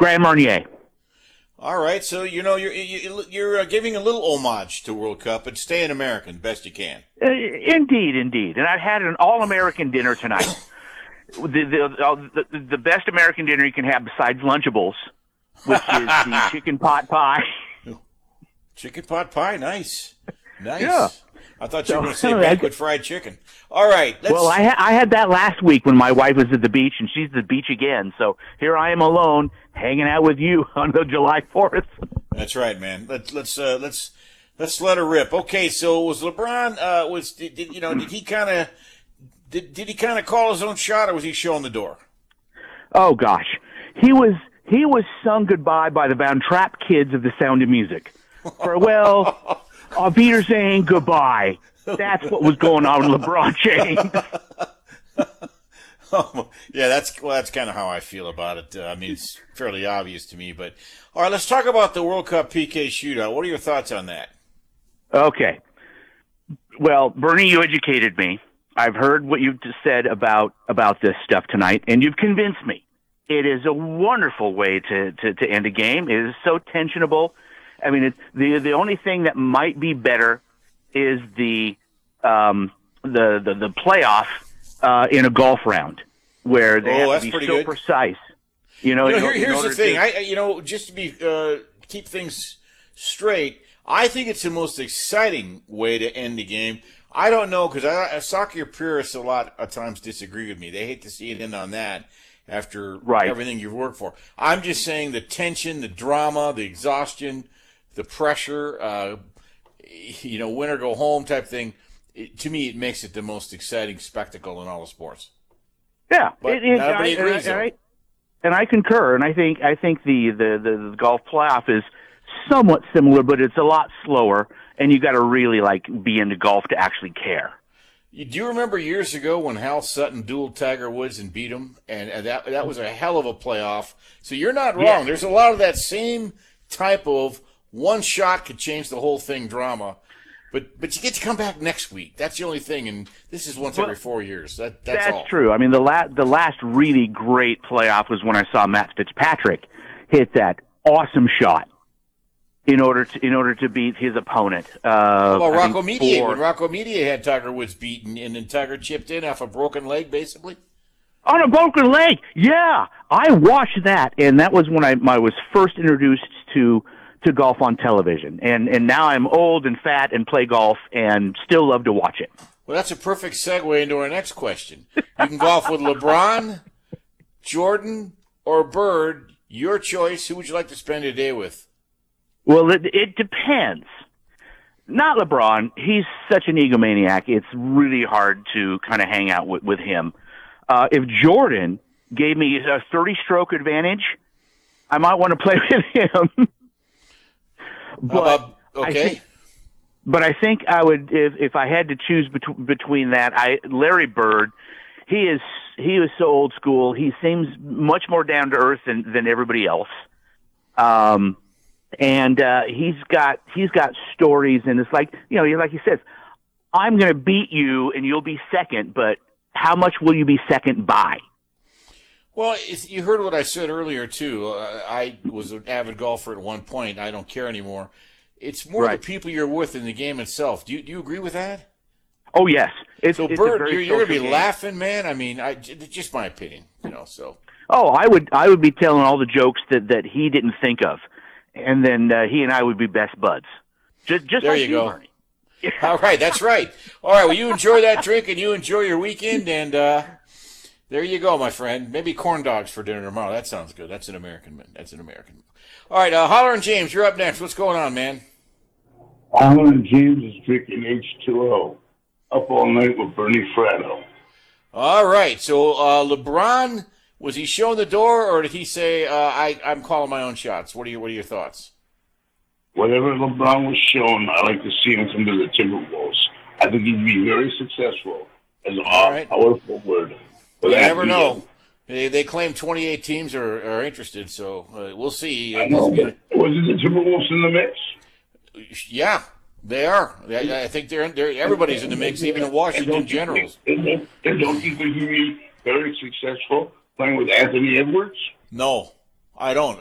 Grand Marnier. All right, so you're giving a little homage to World Cup, but staying American best you can. Indeed. And I had an all-American dinner tonight. The best American dinner you can have besides Lunchables, which is the chicken pot pie. Chicken pot pie, nice. Yeah. I thought you were going to say banquet fried chicken. All right. Well, I had that last week when my wife was at the beach, and she's at the beach again. So here I am alone, hanging out with you on the July 4th. That's right, man. Let's let her rip. Okay, so was LeBron? Did he kind of call his own shot, or was he showing the door? Oh gosh, he was sung goodbye by the Von Trapp kids of The Sound of Music. Farewell. Auf Wiedersehen, goodbye. That's what was going on with LeBron James. Yeah, that's kind of how I feel about it. I mean, it's fairly obvious to me. But all right, let's talk about the World Cup PK shootout. What are your thoughts on that? Okay. Well, Bernie, you educated me. I've heard what you've just said about this stuff tonight, and you've convinced me. It is a wonderful way to end a game. It is so tensionable. I mean, the only thing that might be better is the playoff in a golf round where they have to be so good. Precise. Here's the thing. Just to be keep things straight, I think it's the most exciting way to end the game. I don't know, because soccer purists a lot of times disagree with me. They hate to see it end on that after everything you've worked for. I'm just saying the tension, the drama, the exhaustion, the pressure, win or go home type thing. To me, it makes it the most exciting spectacle in all the sports. Yeah, but not everybody agrees. And I concur. And I think the golf playoff is somewhat similar, but it's a lot slower. And you got to really be into golf to actually care. Do you remember years ago when Hal Sutton dueled Tiger Woods and beat him? And that was a hell of a playoff. So you're not wrong. Yeah. There's a lot of that same type of one shot could change the whole thing drama. But you get to come back next week. That's the only thing. And this is once every 4 years. That's all. True. I mean, the last really great playoff was when I saw Matt Fitzpatrick hit that awesome shot in order to beat his opponent. Rocco Mediate, when Rocco Mediate had Tiger Woods beaten, and then Tiger chipped in off a broken leg, basically? On a broken leg, yeah. I watched that, and that was when I was first introduced to golf on television. And now I'm old and fat and play golf and still love to watch it. Well, that's a perfect segue into our next question. You can golf with LeBron, Jordan, or Bird. Your choice. Who would you like to spend a day with? Well, it depends. Not LeBron. He's such an egomaniac. It's really hard to kind of hang out with him. If Jordan gave me a 30-stroke advantage, I might want to play with him. But okay. I think I would, if I had to choose between that, Larry Bird. He is so old school. He seems much more down to earth than everybody else. And he's got stories, and it's like he says, I'm going to beat you, and you'll be second. But how much will you be second by? Well, you heard what I said earlier too. I was an avid golfer at one point. I don't care anymore. It's more the people you're with in the game itself. Do you agree with that? Oh yes. Bird, you're going to be laughing, man. I mean, it's just my opinion, So. Oh, I would be telling all the jokes that he didn't think of. And then he and I would be best buds. Just there like you go. Bernie. All right, that's right. All right, well, you enjoy that drink and you enjoy your weekend, and there you go, my friend. Maybe corn dogs for dinner tomorrow. That sounds good. That's an American man. All right, Holler and James, you're up next. What's going on, man? Holler and James is drinking H2O. Up all night with Bernie Fratto. All right, so LeBron. Was he showing the door, or did he say, I'm calling my own shots? What are your thoughts? Whatever LeBron was showing, I like to see him come to the Timberwolves. I think he'd be very successful as an power forward. You never know. They claim 28 teams are interested, so we'll see. I know, but wasn't the Timberwolves in the mix? Yeah, they are. I think they're everybody's in the mix, even the Washington Generals. Don't you think he'd be very successful playing with Anthony Edwards? No, I don't.